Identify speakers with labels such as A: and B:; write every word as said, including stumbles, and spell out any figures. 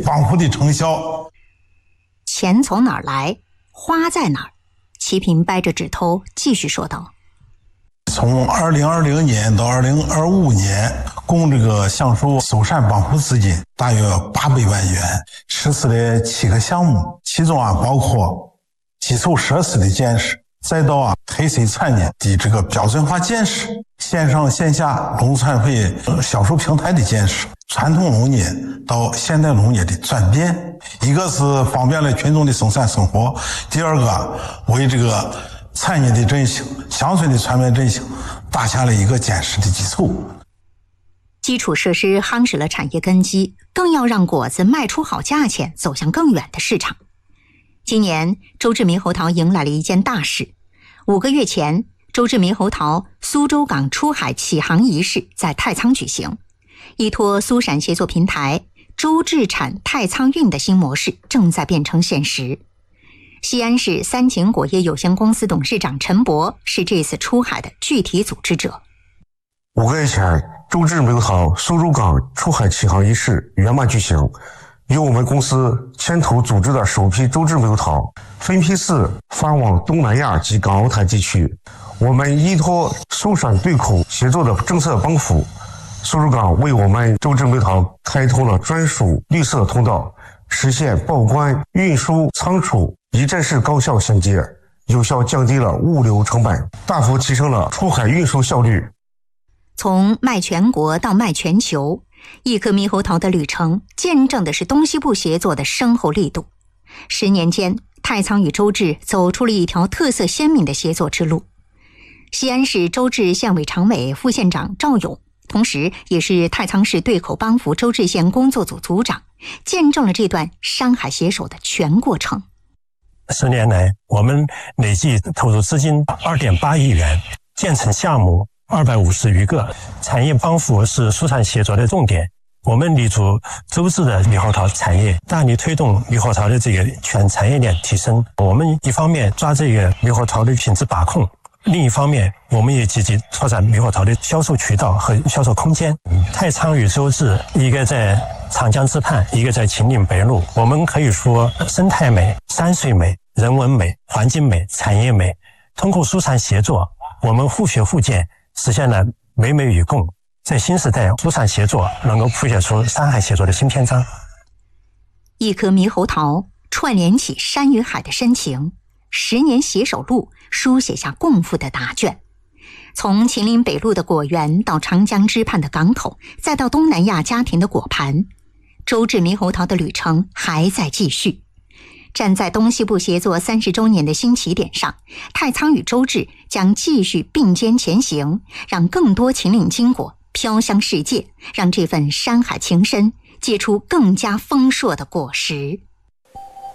A: 帮扶的成效。
B: 钱从哪儿来，花在哪儿？齐平掰着指头继续说道：
A: 从二零二零年到二零二五年，共这个享受首善帮扶资金大约八百万元，实施了七个项目，其中啊包括基础设施的建设，再到啊黑水产业的这个标准化建设，线上线下农产品销售平台的建设，传统农业到现代农业的转变。一个是方便了群众的生产生活，第二个为这个产业的振兴、乡村的全面振兴打下了一个坚实的基础。
B: 基础设施夯实了产业根基，更要让果子卖出好价钱，走向更远的市场。今年周至猕猴桃迎来了一件大事。五个月前，周至猕猴桃苏州港出海启航仪式在太仓举行，依托苏陕协作平台，周至产太仓运的新模式正在变成现实。西安市三秦果业有限公司董事长陈博是这次出海的具体组织者。
C: 五个月前，周至猕猴桃苏州港出海启航仪式圆满举行，由我们公司牵头组织的首批周至猕猴桃分批次发往东南亚及港澳台地区。我们依托苏陕对口协作的政策帮扶，苏州港为我们周至猕猴桃开通了专属绿色通道，实现报关、运输、仓储一站式高效衔接，有效降低了物流成本，大幅提升了出海运输效率。
B: 从卖全国到卖全球，一颗猕猴桃的旅程见证的是东西部协作的深厚力度。十年间，太仓与周至走出了一条特色鲜明的协作之路。西安市周至县委常委、副县长赵勇，同时也是太仓市对口帮扶周至县工作组组长，见证了这段山海携手的全过程。
D: 十年来，我们累计投入资金 二点八亿元，建成项目二百五十余个。产业帮扶是苏陕协作的重点，我们立足周至的猕猴桃产业，大力推动猕猴桃的这个全产业链提升。我们一方面抓这个猕猴桃的品质把控，另一方面我们也积极拓展猕猴桃的销售渠道和销售空间。太仓与周至，一个在长江之畔，一个在秦岭北路，我们可以说生态美、山水美、人文美、环境美、产业美，通过苏陕协作，我们互学互鉴，实现了美美与共。在新时代，苏陕协作能够谱写出山海协作的新篇章。
B: 一颗猕猴桃串联起山与海的深情，十年携手路书写下共赴的答卷。从秦岭北路的果园到长江之畔的港口，再到东南亚家庭的果盘，周至猕猴桃的旅程还在继续。站在东西部协作三十周年的新起点上，太仓与周至将继续并肩前行，让更多秦岭金果飘香世界，让这份山海情深结出更加丰硕的果实。